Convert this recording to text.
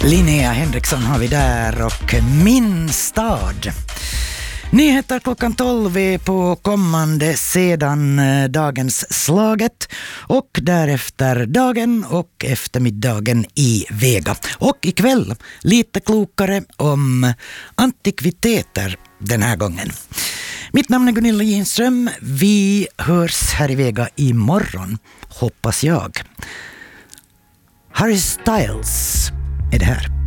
Linnea Henriksson har vi där och Min stad. Nyheter klockan 12 är på kommande sedan dagens slaget och därefter dagen och eftermiddagen i Vega. Och ikväll lite klokare om antikviteter den här gången. Mitt namn är Gunilla Ginström. Vi hörs här i Vega imorgon, hoppas jag. Harry Styles är det här.